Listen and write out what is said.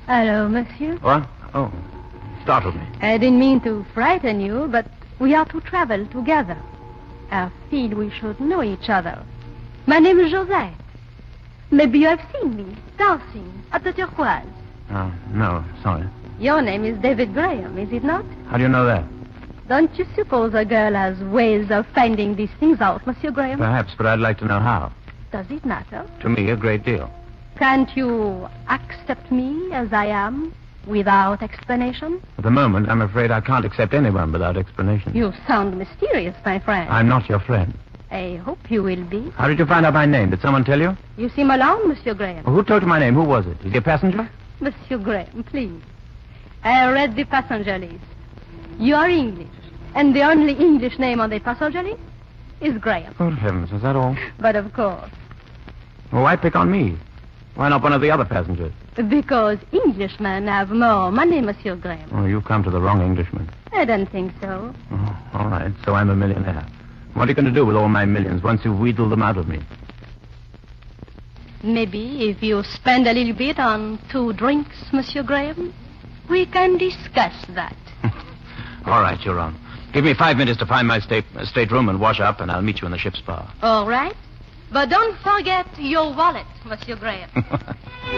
Hello, monsieur. What? Oh, startled me. I didn't mean to frighten you, but we are to travel together. I feel we should know each other. My name is Josette. Maybe you have seen me dancing at the Turquoise. Oh, no, sorry. Your name is David Graham, is it not? How do you know that? Don't you suppose a girl has ways of finding these things out, Monsieur Graham? Perhaps, but I'd like to know how. Does it matter? To me, a great deal. Can't you accept me as I am without explanation? At the moment, I'm afraid I can't accept anyone without explanation. You sound mysterious, my friend. I'm not your friend. I hope you will be. How did you find out my name? Did someone tell you? You seem alarmed, Monsieur Graham. Who told you my name? Who was it? Is he a passenger? Monsieur Graham, please. I read the passenger list. You are English, and the only English name on the passenger list is Graham. Good heavens, is that all? But of course, Well, why pick on me? Why not one of the other passengers? because Englishmen have more money, Monsieur Graham. Oh, you've come to the wrong Englishman. I don't think so. Oh, all right, so I'm a millionaire. What are you going to do with all my millions once you've wheedled them out of me? Maybe if you spend a little bit on 2 drinks, Monsieur Graham, we can discuss that. All right, you're on. Give me 5 minutes to find my stateroom and wash up, and I'll meet you in the ship's bar. All right. But don't forget your wallet, Monsieur Graham.